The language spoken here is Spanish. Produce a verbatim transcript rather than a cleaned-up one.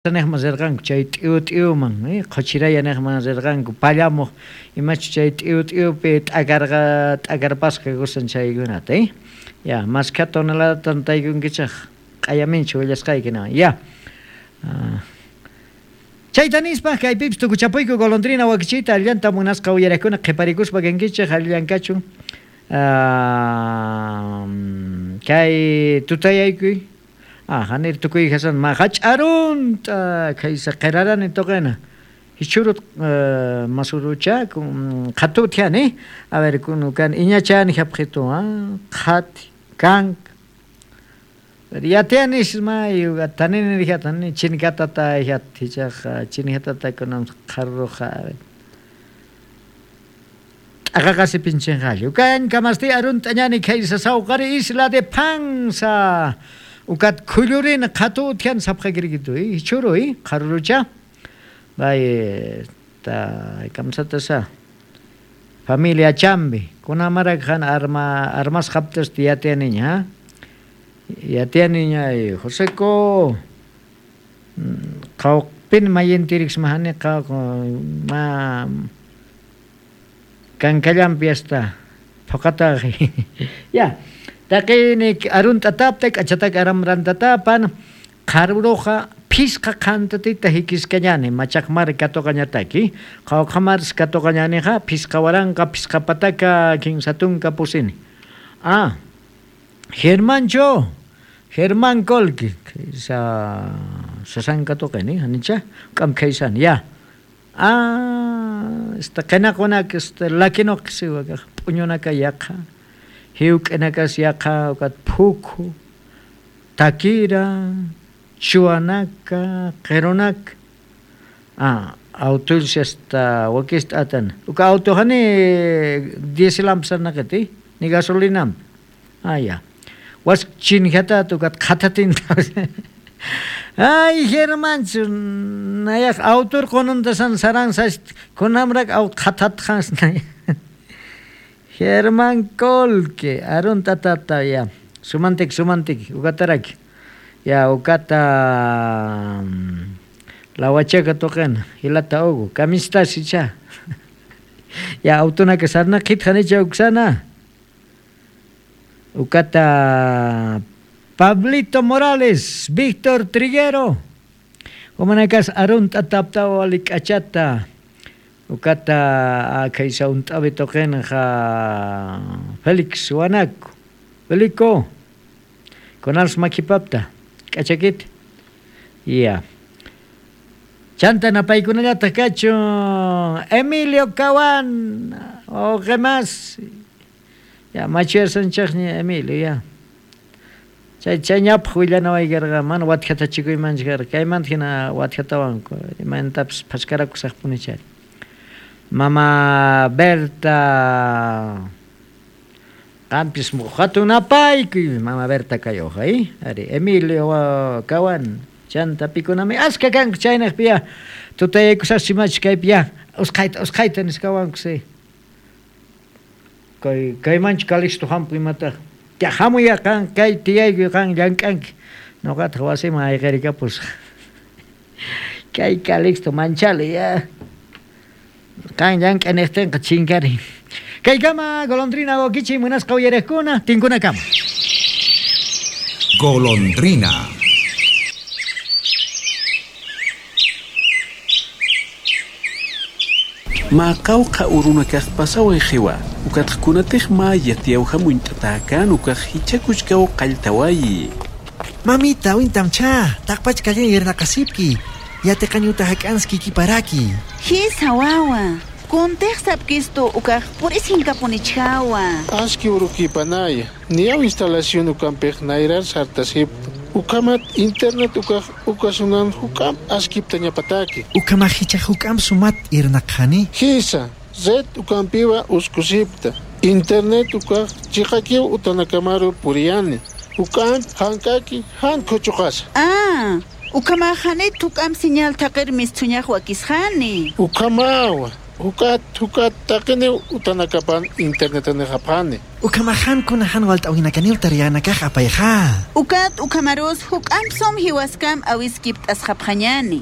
Nezerganku chay t'yu t'yuman qochiraya nezerganku pallamuq imachu chay t'yu t'yupi t'akarqa t'akarpasqa gusan chaykunata eh ya masqa tonelada tantaykunkichaq q'ayaminchu willasqaykina ya chayta nispa kaypipis tukuchapuyku golondrina wakichiyta allanta munasqa uyaraykuna qhiparikuspa kankichaq allankachu kay tutayaykuy ah hanir tukuy hasan ma hach'arun kaysa qirarani toqena hichurut masurucha qhatu thiani a ver kunu kan iñachani hapqhitu ah qhati kank yatiani ismay tanini rihatani chinkatata yatichaq chinhatata kunam qarruqa Akakasi pinchengallo kan kamasti arun tañani kaysa sawqari isla de Panza ukat khulurin qhatu thian sapqakirikitu hichuru qarrucha bay ta kamsatasa familia chambi kunamara khan arma armas qaptas tiyatianiña yatianiña Joseco qawpin mayintirix mahani qa ma kankallampi hasta phaqataqi ya taqini arun tataptek achatak aramran tatapan qarruqa pisqa qantatita hikiskañani machaqmar katoqañataki qawqamar katoqañaniqa pisqa waranqa pisqa pataka kinsatunka pusini ah Germancho German kolki sa sasanka toqani hanicha kam kaysan ya ah esta qinaqunak esta lakinoq siwaqa puñunaka yaqa hiuq'inakas yaqa ukat phuku takira chuanaka qirunaka ah autolsi hasta wakista atan uka auto hani dieselam sanaqati ni gasolinam ah ya was chinhata ukat khatatin ay Germanchu nayak autor konundasan sarang sas konamrak au khatat khans nay German kolke arun tatata ya sumantik sumantik ukatarak ya ukata lawachaka toqena hilata ugu kamista sicha ya autona que sarna khit khanicha uksana ukata Pablito Morales Víctor Triguero Omanakas arun tatapta walik achata ukata kaysa untabi toqena ha Felix Wanaco Felico Conals makipapta kachakit ya chanta napaykunallata kachu Emilio Cawan o qué más ya machuersanchaqña Emilio ya chay chayñapaq willanawaykarqa mana watjatachikuymanchikar kaymanta hina watjatawanku imantapas phashkarakusaqpuni chari Mama Berta qampis hatunapaykuy Mama Berta kayuq ay ari Emilio Cawan chanta pikunami aska kanku chaynaqpi ya tutayaykusaqsimachu kaypi ya usqayta usqayta niskawanku si kay kaymanchu Calixto hampi imataq ya hamuya kan kay tiyayku kan llank'anki noqataq wasiman ayqirikapus kay Calixto manchali ya kan llank'aniqtinqa chinkari kaykama golondrina wakichiy munasqa uyariqkuna tinkunakama Golondrina ma qawqa uruna kaq pasaway qiwa ukatqkunataq ma yatiyawqa muñt'atakan ukaq hichakuchkaw qalltawayi mamita wintamcha taqpach kallan yarnaqasipki yatiqañuta hak'anski kiparaki hisa wawa kunteq sapkistu ukaq purisinkapunичhawa aski urukipanaya niyaw instalación ukampiq nayrar sartasiptu ukamat internet ukaq ukasunan hukam askiptañapataki ukama hichaq hukam sumat irnaqani hisa red ukampiwa uskusipta internet ukaq chiqakiw utanakamaru puriyani ukam hankaki han kuchuqasa ah ukama khane tukam señal taqir mistuñaq wakisqani ukamawa hukat hukat taqini utanakapan internet nejapani. Ukamahan kunahan walt awinakaniw tariana kah apayha. Ukat ukamaros hukam som hiwaskam awiskipt askhapkhanyani.